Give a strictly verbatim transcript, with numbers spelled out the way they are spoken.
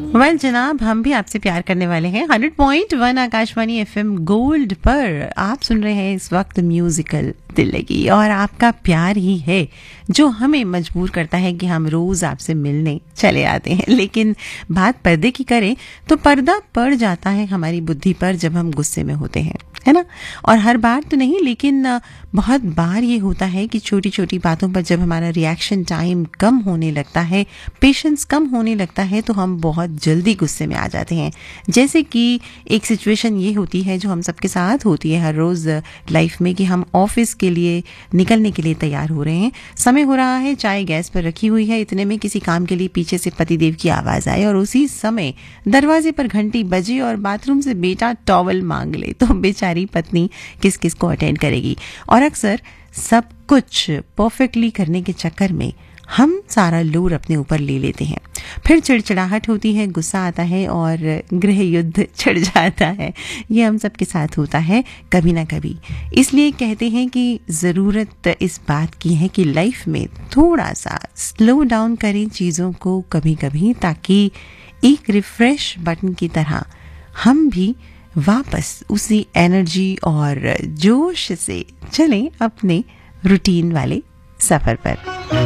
Well well, जनाब, हम भी आपसे प्यार करने वाले हैं। Hundred point one Akashvani FM gold पर आप सुन रहे हैं इस वक्त म्यूजिकल दिल लगी, और आपका प्यार ही है जो हमें मजबूर करता है कि हम रोज आपसे मिलने चले आते हैं। लेकिन बात पर्दे की करें तो पर्दा पड़ जाता है हमारी बुद्धि पर जब हम गुस्से में होते हैं, है ना। और हर बार तो नहीं, लेकिन बहुत बार ये होता है कि छोटी छोटी बातों पर जब हमारा रिएक्शन टाइम कम होने लगता है, पेशेंस कम होने लगता है, तो हम बहुत जल्दी गुस्से में आ जाते हैं। जैसे कि एक सिचुएशन ये होती है जो हम सबके साथ होती है हर रोज़ लाइफ में, कि हम ऑफिस के लिए निकलने के लिए तैयार हो रहे हैं, समय हो रहा है, चाय गैस पर रखी हुई है, इतने में किसी काम के लिए पीछे से पतिदेव की आवाज़ आए और उसी समय दरवाजे पर घंटी बजे और बाथरूम से बेटा टॉवल मांग ले, तो बेचारी पत्नी किस किस को अटेंड करेगी। और अक्सर सब कुछ परफेक्टली करने के चक्कर में हम सारा लोड अपने ऊपर ले लेते हैं, फिर चिड़चिड़ाहट होती है, गुस्सा आता है और गृह युद्ध छिड़ जाता है। ये हम सबके साथ होता है कभी ना कभी। इसलिए कहते हैं कि ज़रूरत इस बात की है कि लाइफ में थोड़ा सा स्लो डाउन करें चीज़ों को कभी कभी, ताकि एक रिफ्रेश बटन की तरह हम भी वापस उसी एनर्जी और जोश से चलें अपने रूटीन वाले सफ़र पर।